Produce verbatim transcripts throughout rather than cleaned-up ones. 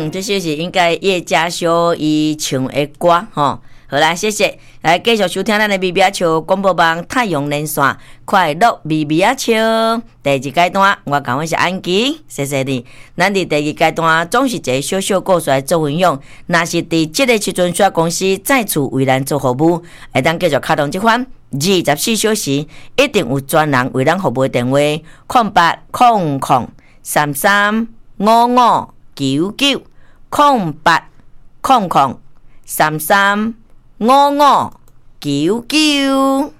嗯，这就是应该叶家修伊唱的歌吼。好啦，谢谢，来继续收听咱的咪咪仔笑广播网太阳连线快乐咪咪仔笑第二阶段，我讲我是安琪，谢谢你。咱伫第二阶段总是一个小小故事来做分享，若是伫即个时阵，小公司再次为咱做服务，会当继续开动这款二十四小时，一定有专人为咱服务的电话：空八空空三三五五九九空八空空三三五五九九。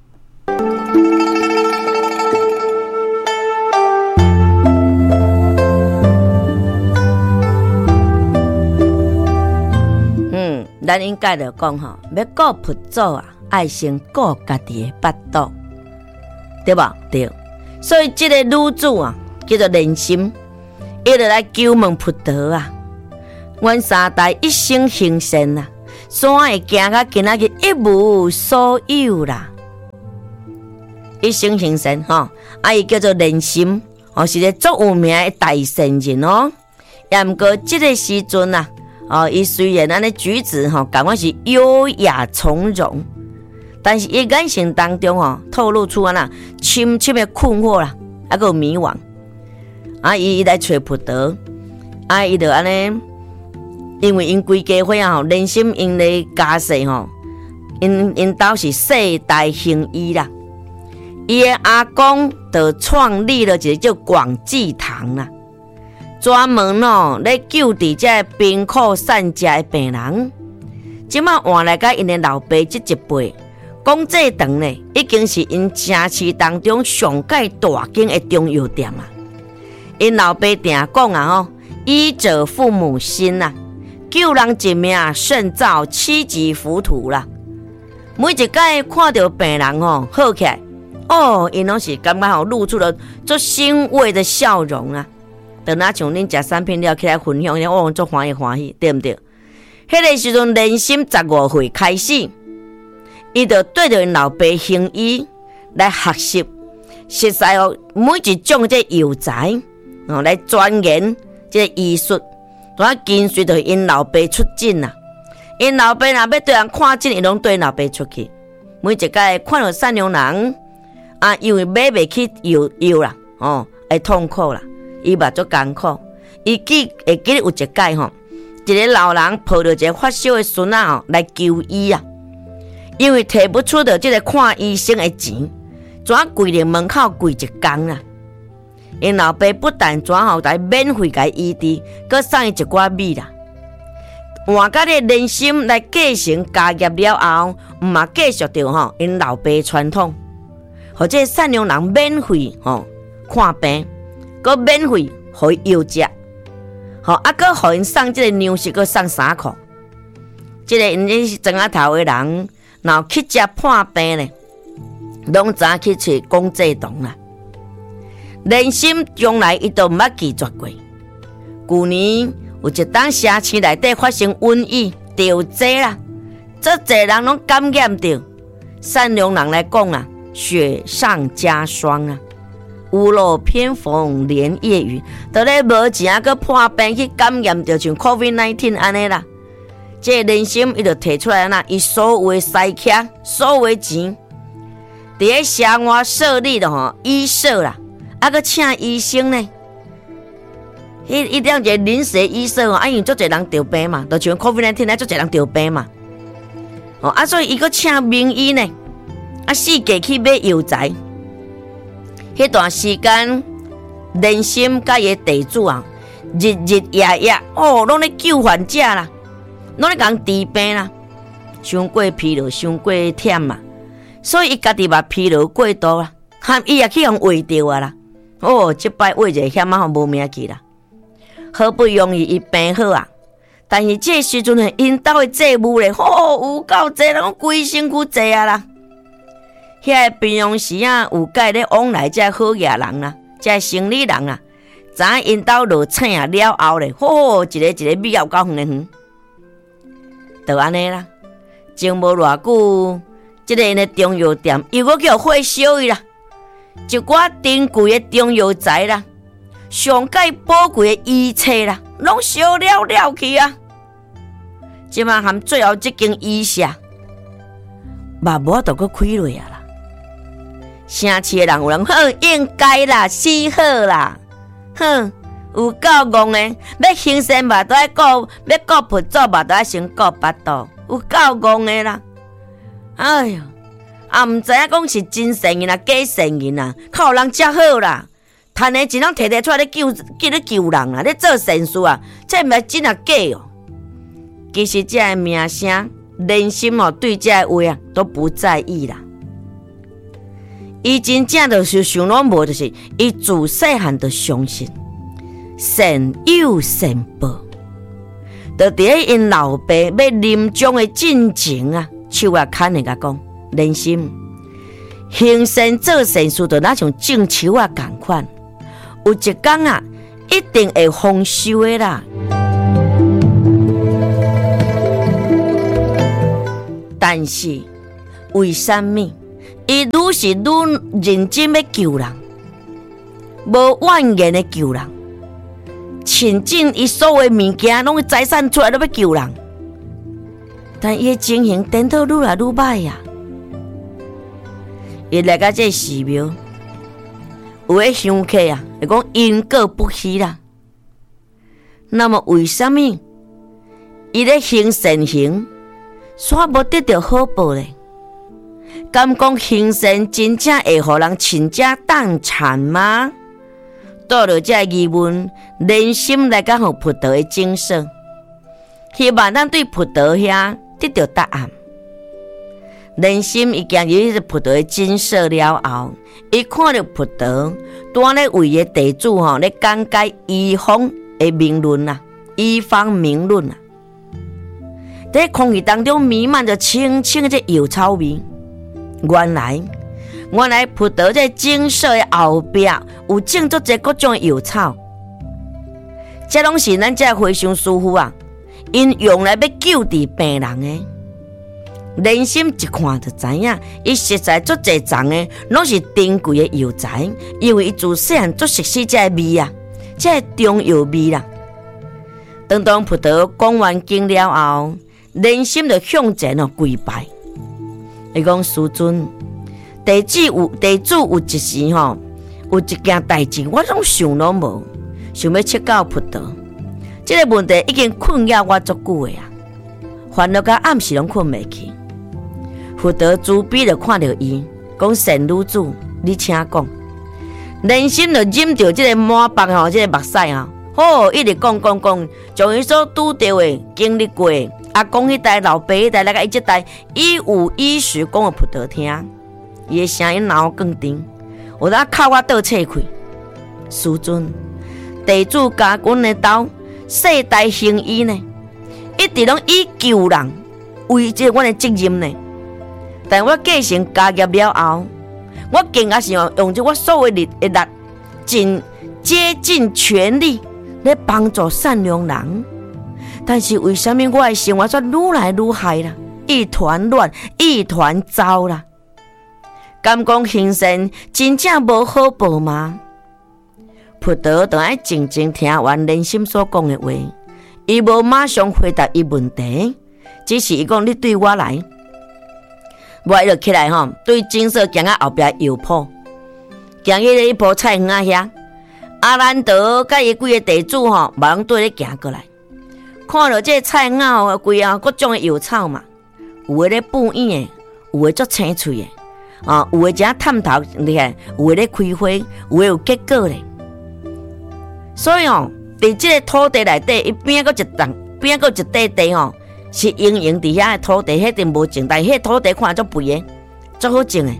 嗯，咱应该着讲吼，要顾佛祖啊，爱先顾家己的腹肚，对吧？对。所以这个女子啊，叫做莲心，伊就来求问佛陀啊，阮三代一生行善啊。山会行到今仔日一无所有啦，一生行善吼，啊伊叫做莲心，哦是个足有名的大善人哦。也毋过即个时阵啊，哦伊虽然安尼举止吼，感觉是优雅从容，但是伊眼神当中吼，透露出啊那深深的困惑啦，啊个迷惘。啊伊来找佛陀，啊伊就安尼。因为因规家伙啊，莲心因的家世吼，因因兜是世代行医啦。伊的阿公就创立了一个叫广济堂啦，专门哦咧救治这贫苦善家的病人。即马换来甲因的老爸这一辈，广济堂呢，已经是因城市当中上界大间的中药店啊。因老爸定讲啊吼，医者父母心啊。救人一命胜造七级浮屠啦！每一届看到病人吼好起来，哦，因拢是感觉吼露出了足欣慰的笑容啊！就那像恁食产品了起来分享，哦，足欢喜欢喜，对毋对？迄个时阵，莲心十五岁开始，伊就对着因老爸行医来学习，熟悉哦每一种这药材，哦来钻研这医术。我跟随着因老爸出诊啊，因老爸若要对人看诊，伊拢对老爸出去。每一届看到善良人啊，因为买袂起药药啦，哦，会痛苦啦，伊嘛足艰苦。伊记会记得有一届吼，一个老人抱着一个发烧的孙仔吼来求医啊，因为摕不出的这个看医生的钱，怎跪伫门口跪一工啊？因老爸不但转好来免费甲医治，佮送伊一寡米啦。换甲咧莲心来继承家业了后，毋嘛继续着吼因老爸传统，或者善良人免费吼看病，佮免费互伊药食，吼啊佮互因送即个粮食，佮送衫裤。即、這個因是庄仔头的人，然后去食破病咧，拢早去找广济堂啦。莲心将来伊都毋捌拒绝过。旧年有一档社区内底发生瘟疫，着济啦，这济人拢感染着。善良人来讲啊，雪上加霜啊，屋漏偏逢连夜雨，都咧无钱啊，佮破病去感染着像 COVID 十九 安尼啦。这莲心伊就提出来啦，伊所有的塞卡，所有的钱，伫咧社外设立的吼医社啦。啊，佮请医生呢？迄一定一个临时医生哦，啊，因为足侪人得病嘛，就像 COVID 十九 啊，足侪人得病嘛。哦，啊，所以伊佮请名医呢，啊，四界去买药材。迄段时间，莲心甲伊地主啊，日日夜夜哦，拢咧救患者啦，拢咧共治病啦，伤过疲劳，伤过忝嘛，所以伊家己嘛疲劳过度啦，含伊也去互喂着啊啦。哦，即摆胃者险啊，无命去啦！好不容易伊病好啊，但是这时阵因兜的债务咧，哦，有够济人规身躯债啊啦！遐个平常时啊，有介咧往来这好野人啦，这生理人啊，知影因兜落请啊了后咧，哦，一个一个米有够远的远，就安尼啦。前无偌久，即、這個因的中药店又搁叫火烧伊啦。一寡珍贵的中药材啦， 上界宝贵的遗册啦，拢烧了了去啊！即马含最后这间医舍，嘛无法度阁开落啊啦。城市的人有人好应该啦，死好啦，哼，有够戆的，要行善嘛都爱顾，要顾佛祖嘛都爱先顾巴肚，有够戆的啦！哎哟，啊毋知影讲是真善人啊，假善人啊，靠人遮好啦！趁的钱拢摕摕出来咧救，叫咧救人啦，咧做善事啊，这毋是真啊假哦？其实这个名声、人心哦，对这个话啊都不在意啦。伊真正就是想拢无，就是伊自细汉就相信善有善报，就伫咧因老爸要临终的进前啊，手啊牵的甲讲，人心行善做善事，就那像种树啊共款，有一天啊，一定会丰收的啦。但是为什么伊愈是愈认真要救人，无怨言的救人，倾尽伊所有的物件，拢财产出来都要救人，但伊的情形颠倒愈来愈歹呀。伊来到这寺庙，有的香客啊，会讲因果不虚啦。那么为什么伊咧行善行？煞无得到好报咧？敢讲行善真正会互人倾家荡产吗？倒了这疑问，人心来讲互佛陀的警示，希望咱对佛陀遐得到答案。人心已经入佛陀的警示了后，伊看到佛陀单咧为个地主吼咧讲解医方的名论啊，医方名论啊。在空气当中弥漫着清清的这药草味，原来原来佛陀在精舍的后壁有种足侪各种药草，这拢是咱这和尚师傅啊，因用来要救治病人的。人心一看就知影，伊实在足侪丛的，拢是珍贵的药材，因为伊自细汉足熟悉这个味啊，这个中药味啦。当当佛陀讲完经了后，人心就向前哦跪拜，伊讲师尊，地主有地主有一时吼，有一件代志我拢想拢无，想要请教佛陀。这个问题已经困扰我足久的啊，烦恼到暗时拢困袂去。佛陀慈悲就看到伊，讲善女子，你请讲。人心就忍着这个满腹吼，这个目屎啊，好一直讲讲讲，将伊所拄到的、经历过的。阿公迄代、老爸迄代，来到伊这代，一五一十讲互佛陀听，伊的声音然后更甜。有当靠我倒切开，师尊，地主家阮的刀，世代行医呢，一直拢以救人为这阮的责任呢。但我继承家业了后，我更加是用这我所有的力，尽竭尽全力来帮助善良人。但是为什么我的生活却愈来愈害啦？一团乱，一团糟啦！敢讲行善真正无好报吗？佛陀就爱静静听完人心所讲的话，伊无马上回答伊问题，只是伊讲你对我来，我就起来吼，对金色行到后壁药铺，行去咧一铺菜园啊遐，阿兰德甲伊几个地主吼，马上对咧行过来。看到这菜园哦，规啊各种的药草嘛，有的咧布影的，有的足青翠的，啊，有的只探头厉害，有的咧开花，有的有结果咧。所以哦，伫这个土地内底，伊边个一档，边个一块地哦，是盈盈伫遐的土地，迄定无种，但迄土地看足肥的，足好种的。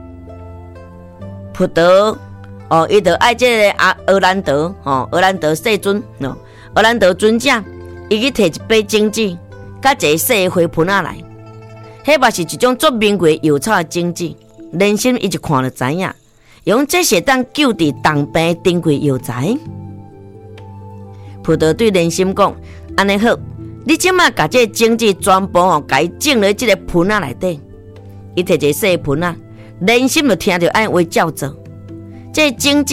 佛陀哦，伊就爱这个阿阿兰德哦，阿兰德世尊哦，阿兰德尊者。伊去摕一杯精子，甲一个细花盆仔来，迄嘛是一种足名贵药草的精子。人心伊一看就知影，用这些当救治重病的珍贵药材。佛陀对人心讲：安尼好，你即马甲这个精子全部吼，甲伊种咧即个盆仔内底。伊摕一个细盆仔，人心就听着按话照做。这个精子啊，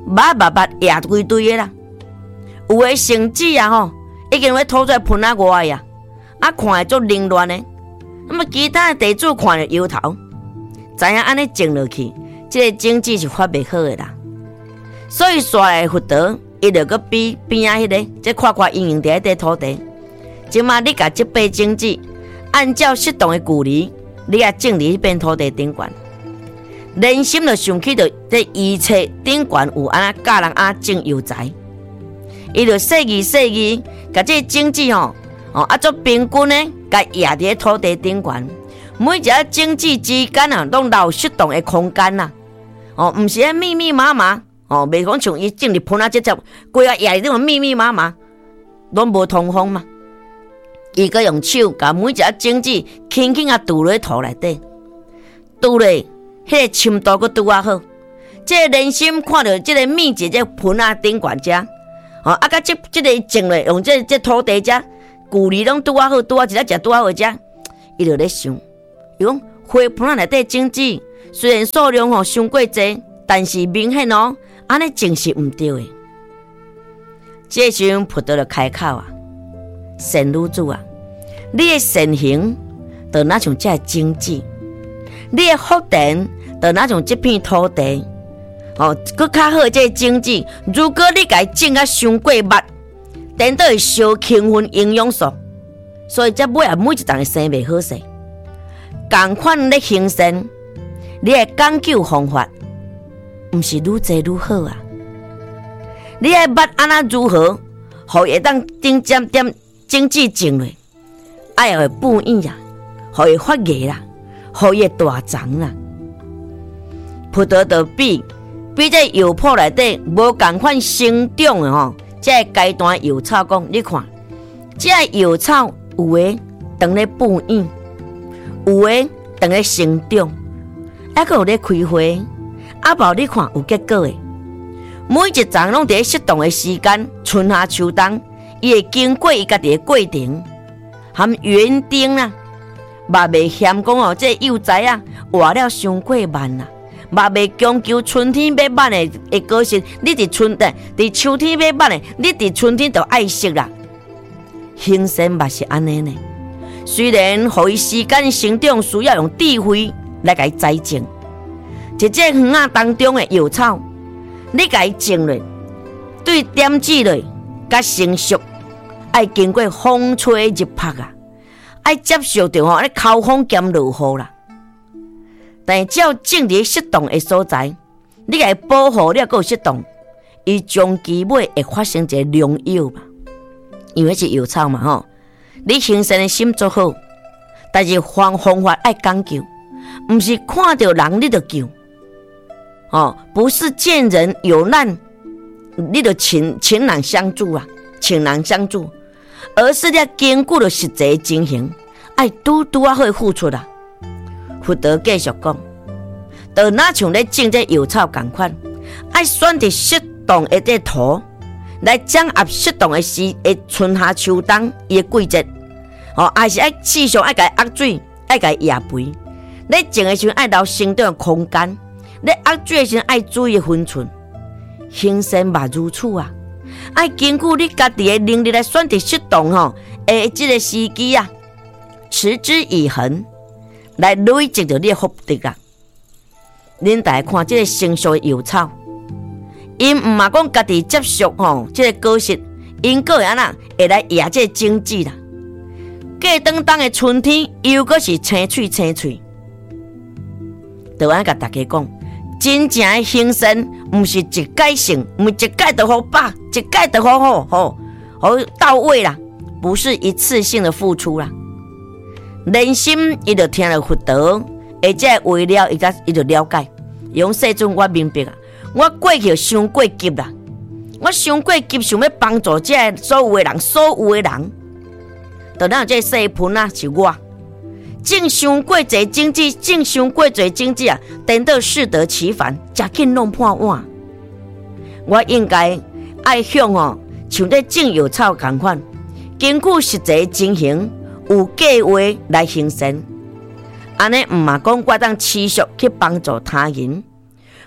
肉白白压规堆的啦。有的绳子啊吼，已经要吐出来喷啊外呀，啊看会足凌乱的。那么其他的地主看着摇头，知影安尼静落去，这个经济是发袂好的啦。所以刷来佛陀，伊就搁比边啊迄个，这看看营营伫迄块土地。即马你甲这笔经济按照适当的距离，你也种伫迄片土地顶悬。人心就想起着这预测顶悬有安那教人安种油材，伊就细意细意，甲这经济吼，哦啊做平均呢，甲压伫土地顶悬。每一个经济之间啊，拢留适当的空间呐。哦，毋是迄密密麻麻，哦，袂讲像伊种伫盆啊，直接规个压伫种密密麻麻，拢无通风嘛。伊个用手甲每一个经济轻轻啊拄落土内底，拄咧。迄个深度阁拄啊好，即、这个人心看到即个密集即盆啊顶悬遮，哦啊，甲即即个种咧用即即土地遮，距离拢拄啊好，拄啊一粒食拄啊好遮，伊就咧想，伊讲花盆啊内底种子虽然数量吼伤过济，但是明显哦，安尼种是毋对的。这时阵佛陀就开口啊，善女子啊，你的善行就若像这种子。你的福田就若像这片土地，哦，搁较好这经济。如果你甲伊种啊伤过密，等到会烧轻分营养素，所以这尾啊每一丛会生袂好势。同款咧行善，你的讲究方法，毋是愈济愈好啊。你的捌安那如何，互会当顶尖点经济种落，爱会布影啊，互伊发芽啦。互伊大长啦，佛陀就比比这药铺内底无共款生长的吼，这阶段药草讲，你看，这药草有的当咧布影，有的当咧生长，还佫有咧开花，啊无你看有结果的。每一丛拢伫适当的时间，春夏秋冬，伊会经过伊家己的过程，含园丁啦。嘛袂嫌讲哦，这幼栽啊活了伤过慢啦，嘛袂强求春天要慢的的果实，你伫春的，伫秋天要慢的，你伫春天就爱惜啦。行善嘛是安尼呢，虽然互伊时间成长需要用智慧来甲伊栽种，一只园仔当中的药草，你甲伊种落，对点子落，甲成熟，爱经过风吹日晒啊。爱接受着吼，咧口风兼落雨啦。但是只要种伫适当的所在，你甲伊保护了，够适当，伊终其尾会发生一个良药嘛。因为是药草嘛吼，你行善的心做好，但是方方法爱讲究，毋是看到人你就救。哦，不是见人有难，你就请请人相助啊，请人相助。而是你经过了实际情形，爱拄拄啊好付出啦。佛陀继续讲，就若像咧种这药草共款，爱选择适当的这土，来掌握适当的时的春夏秋冬伊的季节，哦，还是爱时常爱甲伊压水，爱甲伊压肥。咧种的时阵爱留生长的空间，咧压水的时阵爱注意分寸。行善嘛如此啊。爱根据你家己的能力来选择适当吼，诶，这个时机啊，持之以恒，来累积着你的福德啊。恁大家看这个成熟的药草，因毋嘛讲家己接受吼，这个果实，因个会安那会来压这个经济啦。过当当的春天，又阁是青翠青翠，就安甲大家讲。真正的行善，毋是一概性，毋是一概就好饱，一概就好好好好到位啦，不是一次性的付出啦。人心伊就听了佛陀，而且为了伊甲伊就了解，用世尊我明白啊，我过去伤过急啦，我伤过急，想要帮助这所有的人，所有的人，就咱这细盆啊是我。种伤过侪经济，种伤过侪经济啊，等到适得其反，真紧弄破碗。我应该爱向哦，像在种药草同款，根据实际情形，有计划来行善。安尼毋嘛讲我当持续去帮助他人，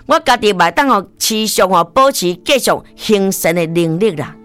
我家己嘛当吼持续吼保持继续行善的能力啦。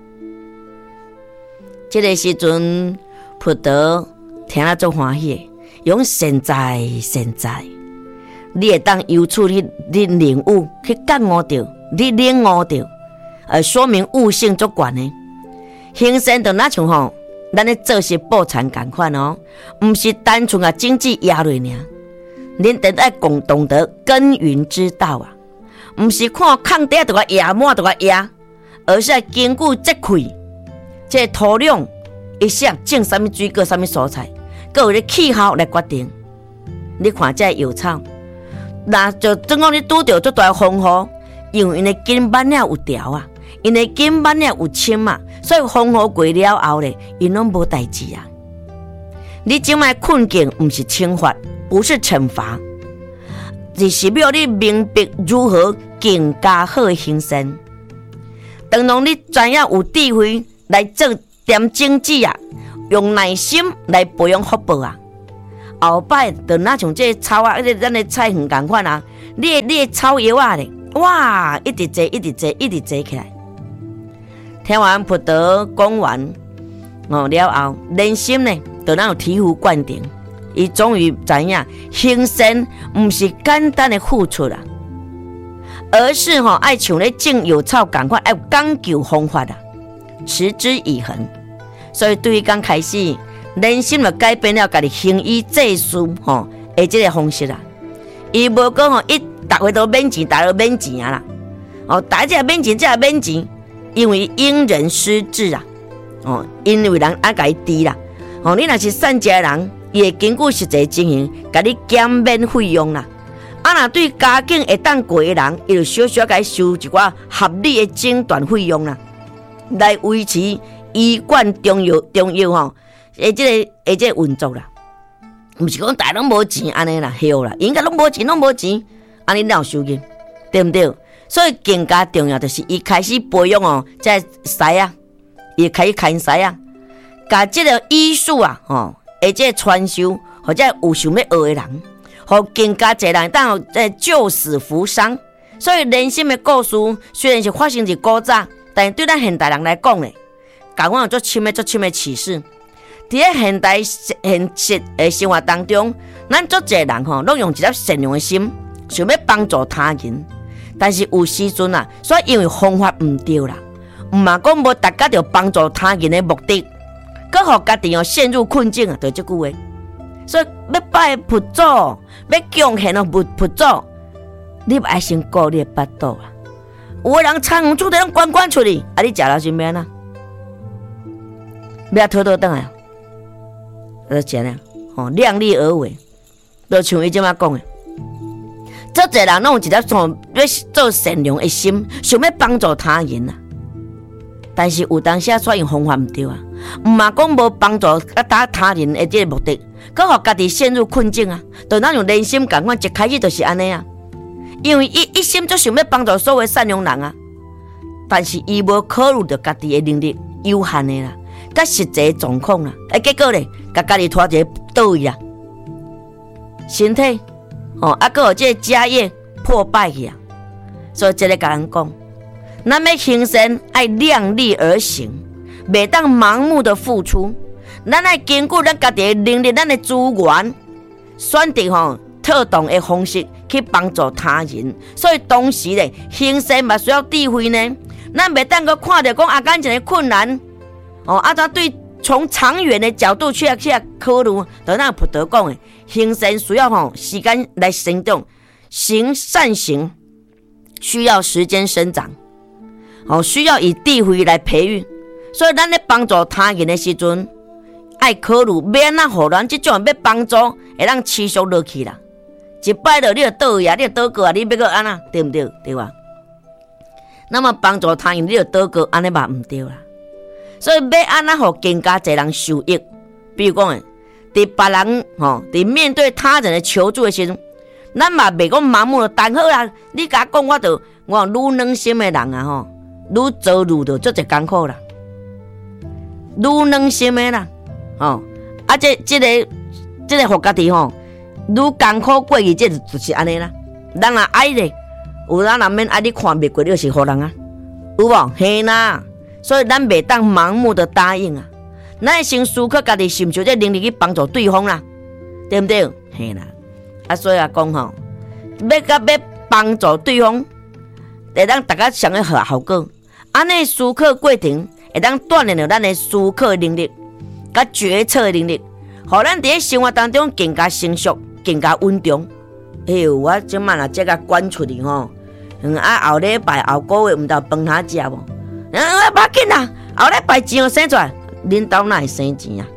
这个时阵，佛陀听了足欢喜，用善哉善哉，你会当由此你你领悟去感悟到，你领悟到，呃，说明悟性足悬的。行善就那像吼，咱咧做事布田同款哦，毋是单纯啊经济压落尔，恁得爱共懂得耕耘之道啊，毋是看空地就个压满就个压，而是要经过这开，这土壤一向种什么水果什么蔬菜，佮有咧气候来决定。你看这药草，那就总讲你拄到这大风雨，因为因的根板了有条啊。因的根板了有深嘛，所以风雨过了后咧，因拢无代志啊。你即摆困境毋是惩罚，不是惩罚，而是要你明白如何更加好的行善。当然你知影有智慧来做点经济啊，用耐心来培养福报啊。后摆就那像这草啊，咱的菜园同款啊，你的你的草叶啊咧，哇，一直栽，一直栽，一直栽起来。听完佛陀讲完哦了后，人心呢就那有醍醐灌顶，伊终于知影行善毋是简单的付出啦，而是吼、哦、爱像咧种药草同款，爱讲究方法啦，持之以恒。所以对于刚开始，人心就改变了家己行医济世吼的这个方式啦。伊无讲吼一逐回都免钱，逐个免钱啊啦，哦，大家免钱，这也免钱。因为因人施治啊，哦，因为人爱甲伊治啦，哦，你若是善食的人，伊会经过实际情形，甲你减免费用啦。啊，若对家境会当过的人，伊就小小甲伊收一寡合理的诊断费用啦，来维持医院中药中药吼，诶，这个诶这个运作啦，毋是讲大家拢无钱安尼啦，晓啦，应该拢无钱，拢无钱，安尼哪有收入，对不对？所以更加重要就是伊开始培养哦，在师啊，伊开始开师啊，甲这个医术啊，吼，而且传授，或者有想要学的人，互更加侪人当在救死扶伤。所以人心的故事虽然是发生在古早，但是对咱现代人来讲咧，甲我有足深的足深的启示。伫咧现代现实的生活当中，咱足侪人吼，拢用一粒善良的心，想要帮助他人。但是有时阵啊，所以因为方法唔对啦，唔嘛讲无达到着帮助他人的目的，佮互家己哦陷入困境啊，就这句话。所以要拜佛祖，要敬献哦佛佛祖，你爱先顾你的腹肚啊。有的人餐园煮得拢关关出去，啊，你食了是咩啊？要偷偷等来，就这样哦，量力而为，就像伊这么讲的。足侪人拢有一粒从要做善良的心，想要帮助他人啊。但是有当时所用方法唔对啊，唔嘛讲无帮助啊打他人的这个目的，佮互家己陷入困境啊。就那种人心共款，一开始就是安尼啊。因为伊一心就想要帮助所有善良人啊，但是伊无考虑到家己的能力有限的啦，甲实际状况啦，哎，结果咧，甲家己拖一个倒位啊，身体。哦，啊，佮有这家业破败去啊，所以这个甲人讲，咱要行善爱量力而行，袂当盲目的付出，咱爱经过咱家己的能力、咱的资源，选择吼特动的方式去帮助他人。所以同时咧，行善嘛需要智慧呢，咱袂当佮看到讲啊，眼前的困难，哦，啊，咱对从长远的角度去去考虑，就咱佛陀讲的。行善需要吼时间来生长，行善行需要时间生长，哦，需要以智慧来培育。所以咱咧帮助他人的时阵，爱考虑要安怎互咱这种要帮助会让持续落去啦。一摆了你就倒去啊，你就倒过啊，你要个安怎对不对？对吧？那么帮助他人你就倒过，安尼嘛唔对啦。所以要安怎互更加侪人受益？比如讲诶。伫别人吼，伫面对他人的求助的时阵，咱嘛袂讲盲目的等好啦。你甲我讲，我就我愈软心的人啊吼，愈遭遇到足侪艰苦啦，愈软心的啦，吼啊这这个这个互家己吼，愈艰苦过日，这就是安尼啦。咱若爱咧， 有人人免爱你看袂过，你就是好人啊，有无？嘿啦，所以咱袂当盲目的答应啊，咱会先思考家己是毋是有这能力去帮助对方啦，对不对？嘿啦，啊，所以啊讲吼，要甲要帮助对方，会当大家上个好效果，安尼思考过程会当锻炼着咱的思考能力，甲决策能力，互咱伫生活当中更加成熟，更加稳重。哎呦，我即摆若即个管出去吼，嗯啊后礼拜后个月毋知饭通食无？啊，无要紧啦，后礼拜钱生出来，恁兜哪会生钱啊？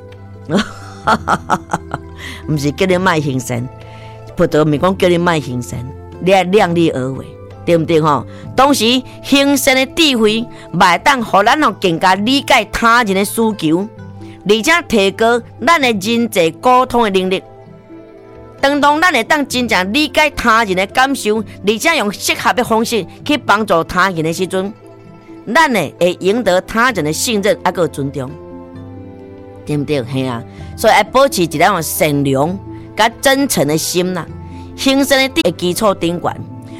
毋是叫你卖行善，葡萄咪讲叫你卖行善，你要量力而为，对不对吼？同时，行善的智慧，会当互咱吼更加理解他人的需求，而且提高咱的人际沟通的能力。当当咱会当真正理解他人的感受，而且用适合的方式去帮助他人的时阵，咱呢会赢得他人的信任，还有尊重，对不对？嘿啊，所以要保持一种善良、甲真诚的心啦，行善的基础顶悬。